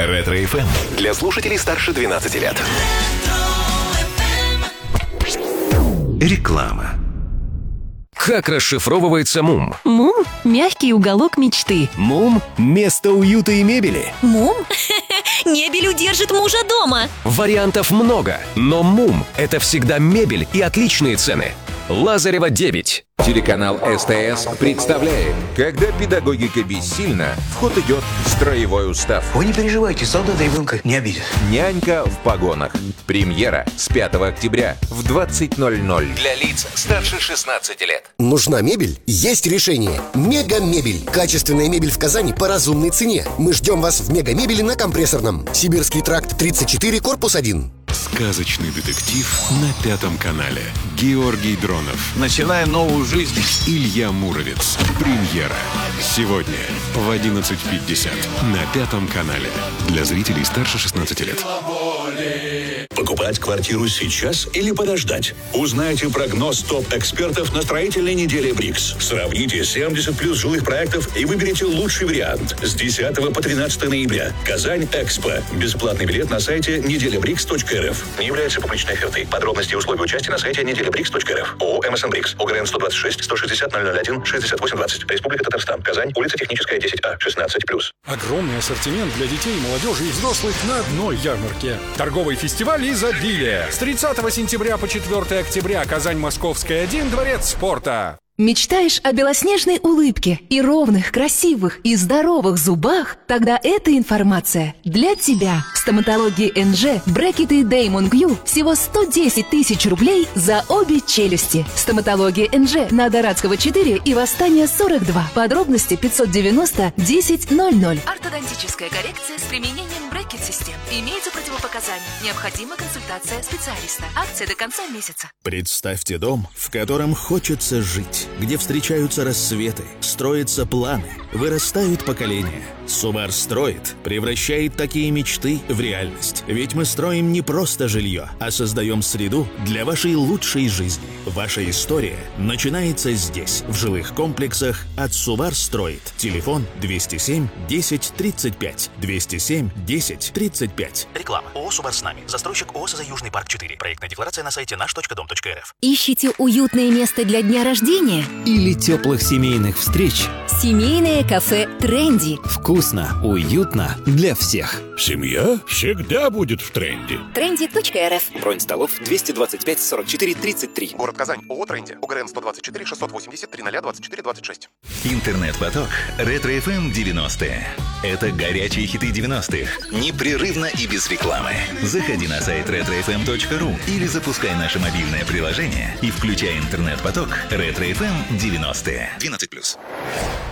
Ретро-ФМ для слушателей старше 12 лет. Реклама. Как расшифровывается МУМ? МУМ – мягкий уголок мечты. МУМ – место уюта и мебели. МУМ? Мебель удержит мужа дома. Вариантов много, но МУМ – это всегда мебель и отличные цены. Лазарева, 9. Телеканал СТС представляет: когда педагогика бессильна, в ход идет строевой устав. Вы не переживайте, солдата ребенка не обидят. Нянька в погонах. Премьера с 5 октября в 20:00. Для лиц старше 16 лет. Нужна мебель? Есть решение. Мега-мебель. Качественная мебель в Казани по разумной цене. Мы ждем вас в Мега-мебели на Компрессорном. Сибирский тракт 34, корпус 1. Сказочный детектив на Пятом канале. Георгий Дронов. Начинаем новую жизнь. Илья Муромец. Премьера. Сегодня в 11:50 на Пятом канале. Для зрителей старше 16 лет. Покупать квартиру сейчас или подождать? Узнайте прогноз топ-экспертов на строительной неделе БРИКС. Сравните 70 плюс жилых проектов и выберите лучший вариант. С 10 по 13 ноября. Казань Экспо. Бесплатный билет на сайте неделябрикс.рф. Не является публичной офертой. Подробности и условия участия на сайте неделябрикс.рф. ООО МСН БРИКС. ОГРН 126 160 001 68 20. Республика Татарстан. Казань. Улица Техническая, 10А. 16+. Огромный ассортимент для детей, молодежи и взрослых на одной ярмарке. Торговый фестиваль «Изобилие». С 30 сентября по 4 октября. Казань, Московская, 1, Дворец спорта. Мечтаешь о белоснежной улыбке и ровных, красивых и здоровых зубах? Тогда эта информация для тебя. В стоматологии НЖ брекеты Damon Q всего 110 тысяч рублей за обе челюсти. Стоматология НЖ на Дорадского 4 и Восстания 42. Подробности 590 10 00. Ортодонтическая коррекция с применением брекет-систем. Имеются противопоказания. Необходима консультация специалиста. Акция до конца месяца. Представьте дом, в котором хочется жить, где встречаются рассветы, строятся планы, вырастают поколения. Сумар строит, превращает такие мечты в реальность. Ведь мы строим не просто жилье, а создаем среду для вашей лучшей жизни. Ваша история начинается здесь, в жилых комплексах от Сумар строит. Телефон 207 10 35. 207 10 35. Реклама. ООО «Сумар с нами». Застройщик ООО «СЗ Южный парк 4». Проектная декларация на сайте наш.дом.рф. Ищите уютное место для дня рождения? Или теплых семейных встреч? Семейное кафе «Тренди». Вкусно, уютно для всех. Семья всегда будет в тренде. Trendy.rf. Бронь столов 225 44 33. Город Казань. ООО «Тренди». ОГРН 124 680 0024 26. Интернет-поток Ретро-ФМ 90-е. Это горячие хиты 90-х. Непрерывно и без рекламы. Заходи на сайт retrofm.ru или запускай наше мобильное приложение и включай интернет-поток Ретро-ФМ 90-е. 12+.